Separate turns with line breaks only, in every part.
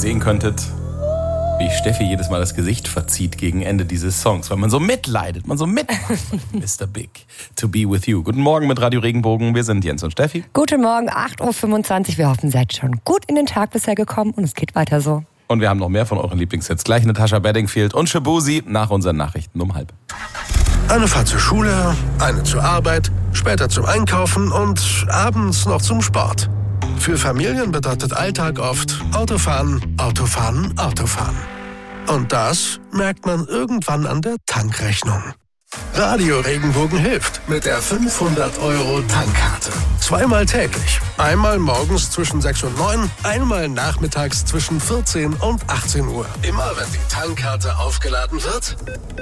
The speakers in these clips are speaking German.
sehen könntet, wie Steffi jedes Mal das Gesicht verzieht gegen Ende dieses Songs, weil man so mitleidet, man so mitmacht. Mr. Big, to be with you. Guten Morgen mit Radio Regenbogen, wir sind Jens und Steffi.
Guten Morgen, 8.25 Uhr. Wir hoffen, ihr seid schon gut in den Tag bisher gekommen und es geht weiter so.
Und wir haben noch mehr von euren Lieblingshits. Gleich Natasha Bedingfield und Shabuzi nach unseren Nachrichten um 5:30.
Eine Fahrt zur Schule, eine zur Arbeit, später zum Einkaufen und abends noch zum Sport. Für Familien bedeutet Alltag oft Autofahren, Autofahren, Autofahren. Und das merkt man irgendwann an der Tankrechnung. Radio Regenbogen hilft mit der 500-Euro-Tankkarte. Zweimal täglich. Einmal morgens zwischen 6 und 9, einmal nachmittags zwischen 14 und 18 Uhr. Immer wenn die Tankkarte aufgeladen wird,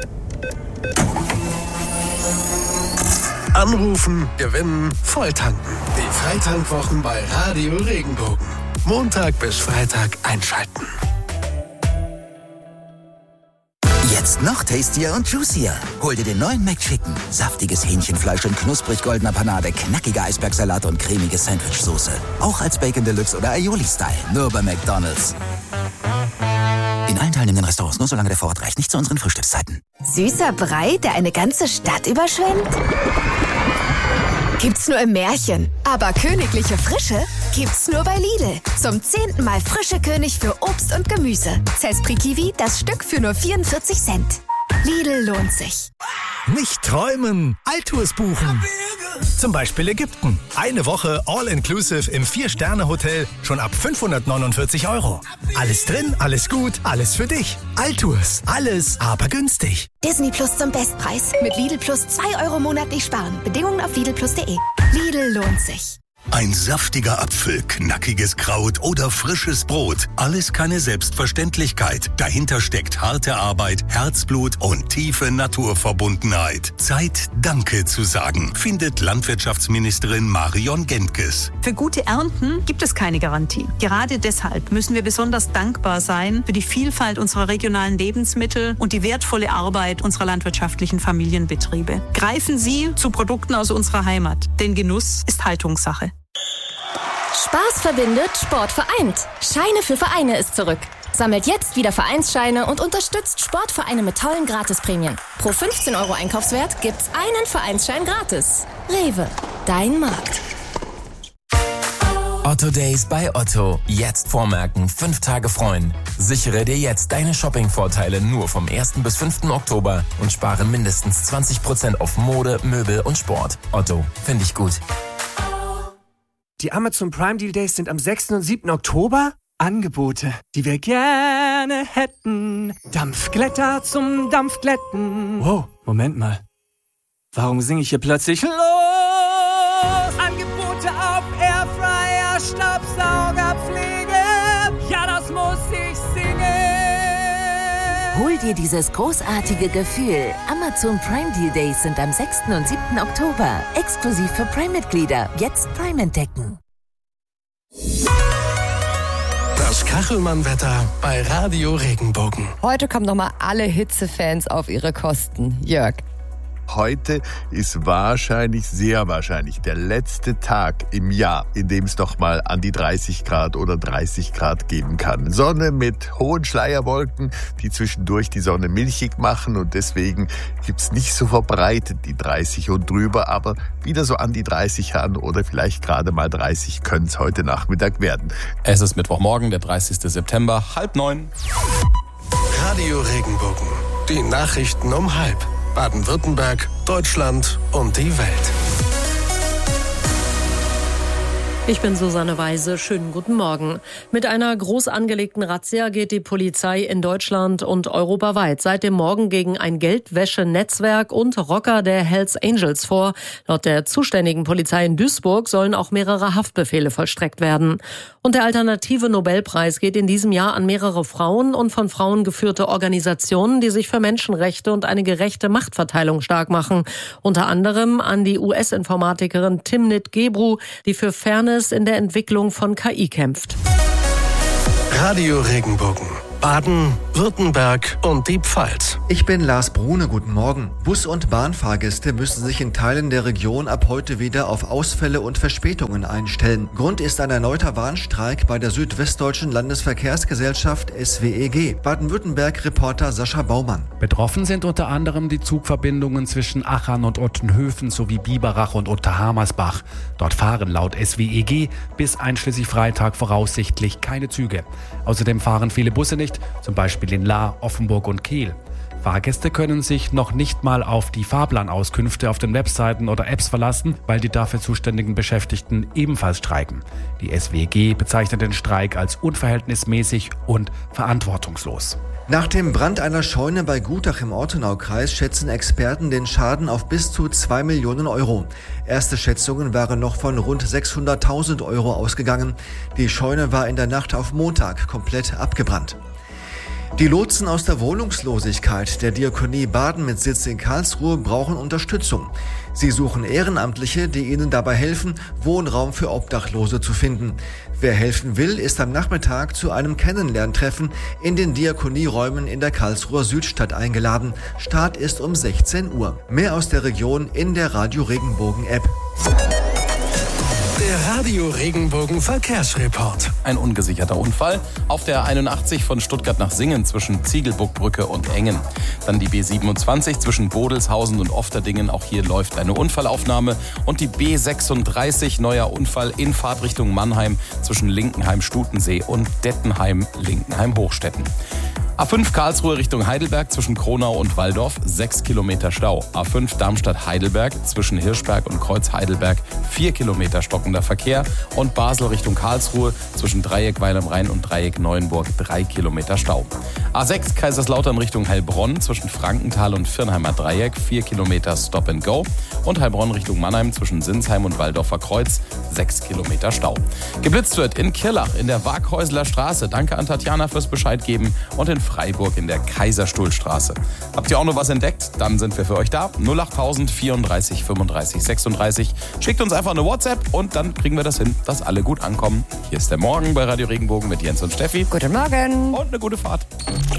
anrufen, gewinnen, volltanken. Die Freitankwwochen bei Radio Regenbogen. Montag bis Freitag einschalten.
Jetzt noch tastier und juicier. Hol dir den neuen McChicken. Saftiges Hähnchenfleisch in knusprig goldener Panade, knackiger Eisbergsalat und cremige Sandwichsoße. Auch als Bacon Deluxe oder Aioli-Style. Nur bei McDonald's. In allen teilnehmenden Restaurants, nur solange der Vorrat reicht. Nicht zu unseren Frühstückszeiten.
Süßer Brei, der eine ganze Stadt überschwemmt? Gibt's nur im Märchen. Aber königliche Frische gibt's nur bei Lidl. Zum 10. Mal frische König für Obst und Gemüse. Cespri Kiwi, das Stück für nur 44 Cent. Lidl lohnt sich.
Nicht träumen, Altours buchen. Zum Beispiel Ägypten. Eine Woche All-Inclusive im 4-Sterne-Hotel schon ab 549 €. Alles drin, alles gut, alles für dich. Altours, alles aber günstig.
Disney Plus zum Bestpreis. Mit Lidl Plus 2 € monatlich sparen. Bedingungen auf lidlplus.de. Lidl lohnt sich.
Ein saftiger Apfel, knackiges Kraut oder frisches Brot. Alles keine Selbstverständlichkeit. Dahinter steckt harte Arbeit, Herzblut und tiefe Naturverbundenheit. Zeit, Danke zu sagen, findet Landwirtschaftsministerin Marion Gentges.
Für gute Ernten gibt es keine Garantie. Gerade deshalb müssen wir besonders dankbar sein für die Vielfalt unserer regionalen Lebensmittel und die wertvolle Arbeit unserer landwirtschaftlichen Familienbetriebe. Greifen Sie zu Produkten aus unserer Heimat, denn Genuss ist Haltungssache.
Spaß verbindet, Sport vereint. Scheine für Vereine ist zurück. Sammelt jetzt wieder Vereinsscheine und unterstützt Sportvereine mit tollen Gratisprämien. Pro 15 € Einkaufswert gibt's einen Vereinsschein gratis. Rewe, dein Markt.
Otto Days bei Otto. Jetzt vormerken, 5 Tage freuen. Sichere dir jetzt deine Shopping-Vorteile nur vom 1. bis 5. Oktober und spare mindestens 20% auf Mode, Möbel und Sport. Otto, finde ich gut.
Die Amazon Prime Deal Days sind am 6. und 7. Oktober. Angebote, die wir gerne hätten. Dampfglätter zum Dampfglätten. Wow, Moment mal. Warum singe ich hier plötzlich los? Angebote auf Airfryer, Staubsaugerpflege. Ja, das muss ich singen.
Hol dir dieses großartige Gefühl. Amazon Prime Deal Days sind am 6. und 7. Oktober. Exklusiv für Prime-Mitglieder. Jetzt Prime entdecken.
Das Kachelmann-Wetter bei Radio Regenbogen.
Heute kommen nochmal alle Hitzefans auf ihre Kosten. Jörg.
Heute ist wahrscheinlich, sehr wahrscheinlich, der letzte Tag im Jahr, in dem es doch mal an die 30 Grad oder 30 Grad geben kann. Sonne mit hohen Schleierwolken, die zwischendurch die Sonne milchig machen und deswegen gibt's nicht so verbreitet die 30 und drüber, aber wieder so an die 30 ran oder vielleicht gerade mal 30 können es heute Nachmittag werden.
Es ist Mittwochmorgen, der 30. September, 8:30.
Radio Regenbogen. Die Nachrichten um 5:30. Baden-Württemberg, Deutschland und die Welt.
Ich bin Susanne Weise. Schönen guten Morgen. Mit einer groß angelegten Razzia geht die Polizei in Deutschland und europaweit seit dem Morgen gegen ein Geldwäschenetzwerk und Rocker der Hells Angels vor. Laut der zuständigen Polizei in Duisburg sollen auch mehrere Haftbefehle vollstreckt werden. Und der alternative Nobelpreis geht in diesem Jahr an mehrere Frauen und von Frauen geführte Organisationen, die sich für Menschenrechte und eine gerechte Machtverteilung stark machen. Unter anderem an die US-Informatikerin Timnit Gebru, die für Fairness in der Entwicklung von KI kämpft.
Radio Regenbogen. Baden Württemberg und die Pfalz.
Ich bin Lars Brune, guten Morgen. Bus- und Bahnfahrgäste müssen sich in Teilen der Region ab heute wieder auf Ausfälle und Verspätungen einstellen. Grund ist ein erneuter Warnstreik bei der Südwestdeutschen Landesverkehrsgesellschaft SWEG. Baden-Württemberg-Reporter Sascha Baumann.
Betroffen sind unter anderem die Zugverbindungen zwischen Achern und Ottenhöfen sowie Biberach und Unterhammersbach. Dort fahren laut SWEG bis einschließlich Freitag voraussichtlich keine Züge. Außerdem fahren viele Busse nicht, zum Beispiel in Lahr, Offenburg und Kehl. Fahrgäste können sich noch nicht mal auf die Fahrplanauskünfte auf den Webseiten oder Apps verlassen, weil die dafür zuständigen Beschäftigten ebenfalls streiken. Die SWG bezeichnet den Streik als unverhältnismäßig und verantwortungslos.
Nach dem Brand einer Scheune bei Gutach im Ortenaukreis schätzen Experten den Schaden auf bis zu 2 Millionen Euro. Erste Schätzungen waren noch von rund 600.000 Euro ausgegangen. Die Scheune war in der Nacht auf Montag komplett abgebrannt. Die Lotsen aus der Wohnungslosigkeit der Diakonie Baden mit Sitz in Karlsruhe brauchen Unterstützung. Sie suchen Ehrenamtliche, die ihnen dabei helfen, Wohnraum für Obdachlose zu finden. Wer helfen will, ist am Nachmittag zu einem Kennenlerntreffen in den Diakonieräumen in der Karlsruher Südstadt eingeladen. Start ist um 16 Uhr. Mehr aus der Region in der Radio Regenbogen App.
Der Radio Regenbogen Verkehrsreport.
Ein ungesicherter Unfall auf der 81 von Stuttgart nach Singen zwischen Ziegelburgbrücke und Engen. Dann die B27 zwischen Bodelshausen und Ofterdingen. Auch hier läuft eine Unfallaufnahme. Und die B36, neuer Unfall in Fahrtrichtung Mannheim zwischen Linkenheim-Stutensee und Dettenheim-Linkenheim-Hochstetten. A5 Karlsruhe Richtung Heidelberg zwischen Kronau und Walldorf, 6 Kilometer Stau. A5 Darmstadt-Heidelberg zwischen Hirschberg und Kreuz-Heidelberg, 4 Kilometer stockender Verkehr. Und Basel Richtung Karlsruhe zwischen Dreieck Weil am Rhein und Dreieck Neuenburg, 3 Kilometer Stau. A6 Kaiserslautern Richtung Heilbronn zwischen Frankenthal und Viernheimer Dreieck, 4 Kilometer Stop and Go. Und Heilbronn Richtung Mannheim zwischen Sinsheim und Walldorfer Kreuz, 6 Kilometer Stau. Geblitzt wird in Kirlach in der Waghäuseler Straße. Danke an Tatjana fürs Bescheid geben. Und in Freiburg in der Kaiserstuhlstraße. Habt ihr auch noch was entdeckt? Dann sind wir für euch da. 08000 34 35 36. Schickt uns einfach eine WhatsApp und dann kriegen wir das hin, dass alle gut ankommen. Hier ist der Morgen bei Radio Regenbogen mit Jens und Steffi.
Guten Morgen.
Und eine gute Fahrt.